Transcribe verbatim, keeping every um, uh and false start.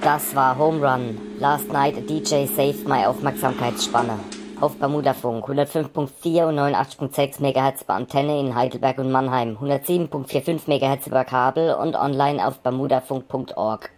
Das war Home Run. Last Night a D J saved my Aufmerksamkeitsspanne. Auf Bermudafunk hundertfünf Komma vier und neunundachtzig Komma sechs Megahertz bei Antenne in Heidelberg und Mannheim, hundertsieben Komma fünfundvierzig Megahertz über Kabel und online auf bermudafunk Punkt org.